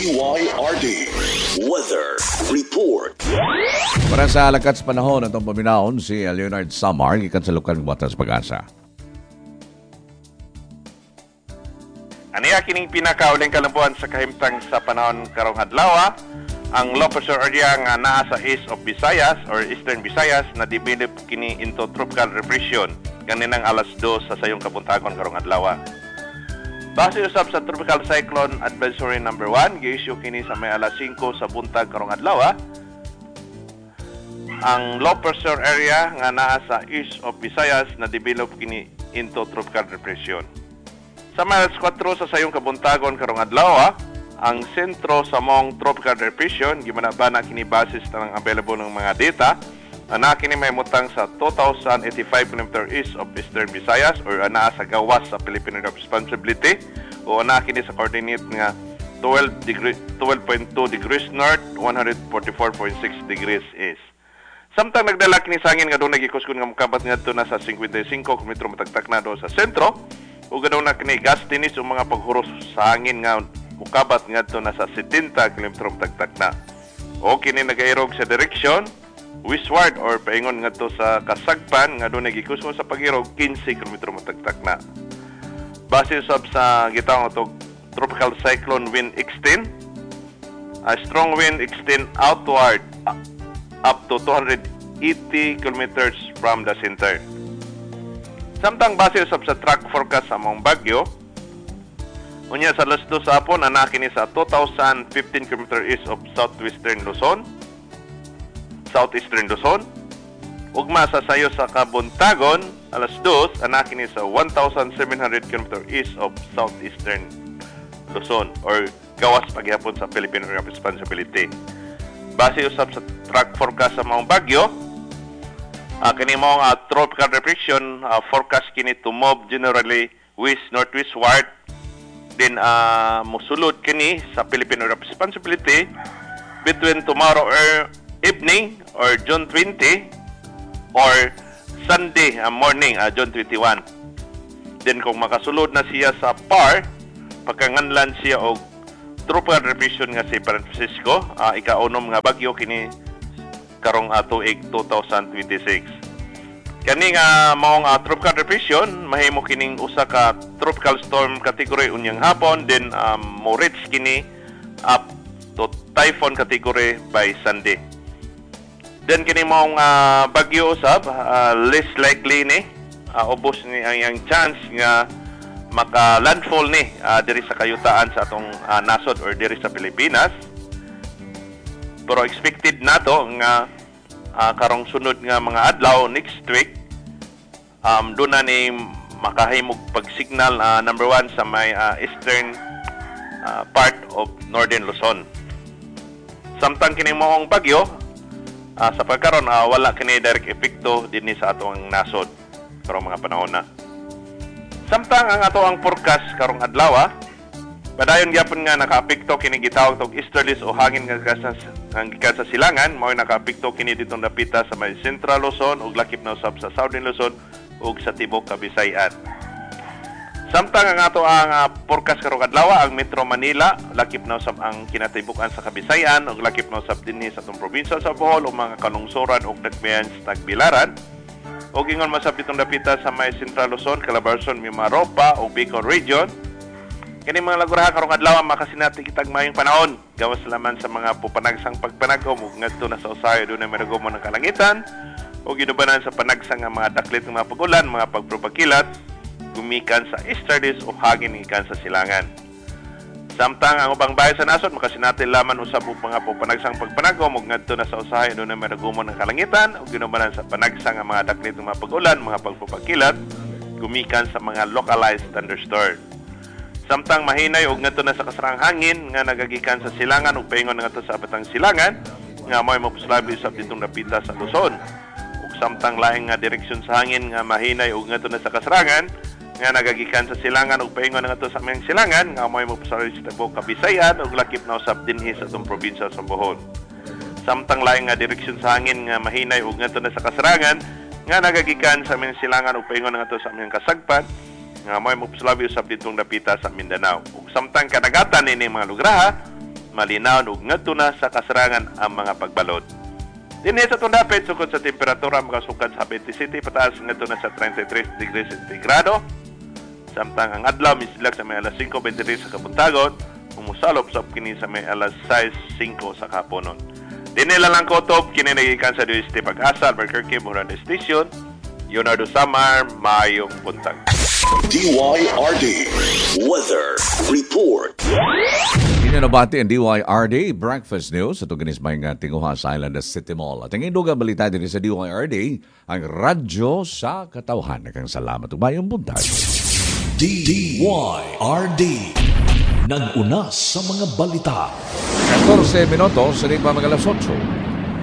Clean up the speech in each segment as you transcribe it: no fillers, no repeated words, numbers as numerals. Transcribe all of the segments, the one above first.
DYRD Weather Report. Para sa lakat sa panahon atong paminaon si Leonard Samar gikan sa lokal ng Batas Pag-asa. Aniya kining pinakauling kalambuan sa kahimtang sa panahon karong adlaw. Ang low pressure area nga naa sa east of Visayas or eastern Visayas na develop kini into tropical depression kaninang alas 2 sa sayong kabuntagon karong adlaw. Base usab sa Tropical Cyclone Advisory number 1, gi-issue kini sa may alas 5 sa buntag karong adlaw. Ang low pressure area nga naa sa east of Visayas na develop kini into tropical depression. Sa may alas 4 sa sayong kabuntagon karong adlaw, ang sentro sa mong tropical depression gimanabana kini basis ng available ng mga data. Ana kini may mutang sa 2,085 km east of Eastern Visayas or ana sa gawas sa Philippine Area of Responsibility o ana kini sa coordinate nga 12.2 degrees north, 144.6 degrees east. Samtang nagdala kini sa hangin nga doon nagikuskon nga mukabat ngadto na sa 55 km matagtak na do sa sentro ug ganaw na kini gastinis o mga paghuros sa hangin nga mukabat ngadto na sa 70 km matagtak na. O kini nagairog sa direksyon westward or paingon ngadto sa kasagpan nga doon nagikuskon sa pagirog 15 km matagtak na. Base usab sa gitawag og tropical cyclone wind extend, a strong wind extend outward up to 280 kilometers from the center. Samtang base usab sa track forecast sa mong bagyo, unya sa alas 2 sa hapon ana kini sa 2,015 km east of southeastern Luzon, ugma sa sayo sa kabuntagon alas 2 ana kini sa 1,700 km east of southeastern Luzon or gawas paghapon sa Philippine Area of Responsibility. Base usab sa track forecast sa mga bagyo, kini mga tropical depression forecast kini to move generally west-northwestward then mosulod kini sa Philippine Area of Responsibility between tomorrow evening or June 20 or Sunday morning June 21. Then kung makasulod na siya sa PAR, pagkanganlan siya og tropical depression nga si San Francisco, ikaunom nga bagyo kini karong tuig 2026. Kani nga maong tropical depression mahimo kining usa ka tropical storm category unyang hapon, then mo reach kini up to typhoon category by Sunday. Then kini maong bagyo usab less likely ni ubos ni ang chance nga maka-landfall ni diri sa kayutaan sa atong nasod or diri sa Pilipinas. Pero expected nato nga karong sunod nga mga adlaw next week doon na ni makahimog pag-signal number 1 sa may eastern part of northern Luzon. Samtang kini maong bagyo sa pagkaron wala kini direct epekto dinhi sa atong nasod karong mga panahon na. Samtang ang ato ang forecast karong adlaw, padayon gyapon nga nakaapekto kini gitawag og easterlies o hangin nga gikan sa silangan, mao nakaapekto kini ditong dapita sa may Central Luzon ug lakip na usab sa Southern Luzon ug sa tibuok Kabisayan. Samtang ang ato ang forecast karong adlaw, ang Metro Manila lakip na usab ang kinatibukan sa Kabisayan ug lakip na usab dinhi sa atong probinsya sa Bohol ug mga kalungsoran ug dagmayan sa Tagbilaran. O gingon masabit itong dapita sa may Central Luzon, Calabarzon, Mimaropa o Bicol Region. Kani mga laguraha karong adlaw makasinati kitag mayong panahon. Gawas laman sa mga pupanagsang pagpanagom ug ngadto na sa usahay dunay meragomon ng kalangitan o ginubanan sa panagsang nga mga daklit ng mga pagulan, mga pagpropakilat gumikan sa easterlies o hangin gikan sa silangan. Samtang ang ubang bahay sa nasod makasinati laman usab og mga pupanagsang pagpanagom ug ngadto na sa usahay dunay meragomon ng kalangitan ug ginubanan sa panagsang nga mga daklit ng mga pagulan, mga pagpropakilat gumikan sa mga localized thunderstorm. Samtang mahinay ug ngadto na sa kasarang hangin nga nagagikan sa silangan ug paingon ngadto sa batang silangan nga mo'y mapuslabi usab ditong napita sa Luzon. Ug samtang laing nga direksyon sa hangin nga mahinay ug ngadto na sa kasarangan nga nagagikan sa silangan ug paingon ngadto sa among silangan nga mo'y mapuslabi sa tibuok Kabisayan ug lakip na usab dinhi sa atong probinsya sa Bohol. Samtang laing nga direksyon sa hangin nga mahinay ug ngadto na sa kasarangan nga nagagikan sa among silangan ug paingon ngadto sa among kasagpan nga mo'y mapuslabi usab ditong dapita sa Mindanao. Ug samtang kanagatan ini mga lugraha malinaw ug ngadto na sa kasarangan ang mga pagbalod. Dinhi sa tundapit sukod sa temperatura makasukad sa 27 pataas ngadto na sa 33 degrees centigrado. Samtang ang adlaw misilak sa may alas 5:23 sa kabuntagon, umusalop sa kini sa may alas 6:05 sa kaponon. Dinhi lang kotob kini nagikan sa DOST Pag-asa, Albuquerque, Morales Station. Leonardo Samar, Mayong Buntag. DYRD Weather Report. Inanabati ang DYRD Breakfast News sa tuginis may nga tinguha sa Island City Mall. At ang indugang balita din sa DYRD, ang radyo sa katawhan. Nakang salamat ug Mayong Buntag. DYRD nag-una sa mga balita. 14 minutos, sa pa mga alas 8.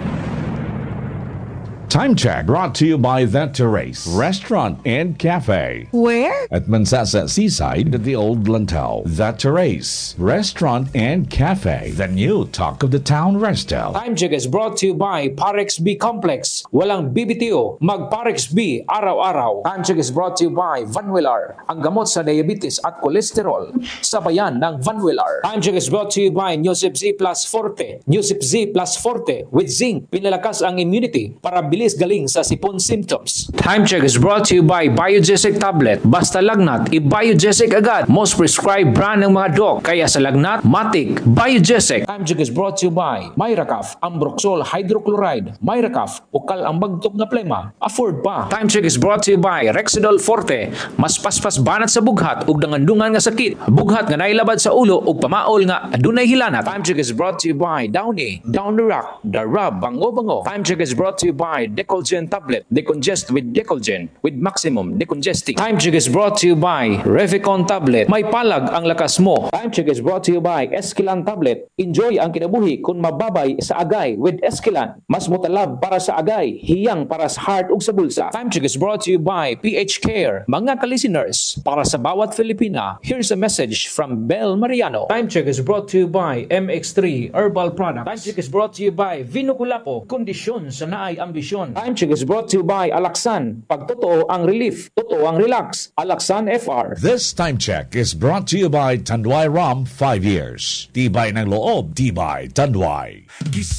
Time check brought to you by The Terrace Restaurant and Cafe. Where? At Mansasa Seaside at the Old Lantau. The Terrace Restaurant and Cafe. The new talk of the town resto. Time check is brought to you by Parex B Complex. Walang BBTO, mag Parex B araw-araw. Time check is brought to you by Vanwillar, ang gamot sa diabetes at kolesterol. Sabayan ng Vanwillar. Time check is brought to you by Newsip Z Plus Forte. Newsip Z Plus Forte with zinc. Pinalakas ang immunity para bilis galing sa sipon symptoms. Time check is brought to you by Biogesic Tablet. Basta lagnat, i-Biogesic agad. Most prescribed brand ng mga doc. Kaya sa lagnat, matik, Biogesic. Time check is brought to you by Myracaf, Ambroxol Hydrochloride. Myracaf, ukal ang bagtok na plema. Afford pa. Time check is brought to you by Rexidol Forte. Mas paspas banat sa bughat ug dangandungan nga sakit. Bughat nga nailabad sa ulo ug pamaol nga adunay hilanat. Time check is brought to you by Downy, Down the Rock, The Rub, Bango. Time check is brought to you by Decolgen Tablet. Decongest with Decolgen with maximum decongesting. Time check is brought to you by Revicon Tablet. May palag ang lakas mo. Time check is brought to you by Esquilan Tablet. Enjoy ang kinabuhi kung mababay sa agay with Esquilan. Mas mutalab para sa agay, hiyang para sa heart ug sa bulsa. Time check is brought to you by PH Care. Mga ka-listeners, para sa bawat Filipina, here's a message from Bel Mariano. Time check is brought to you by MX3 Herbal Products. Time check is brought to you by Vino Culapo. Kondisyon sa naay ambisyon. Time check is brought to you by Alaxan. Pag totoo ang relief, totoo ang relax. Alaxan FR. This time check is brought to you by Tanduay Rum 5 years. Tibay ng loob, tibay Tanduay.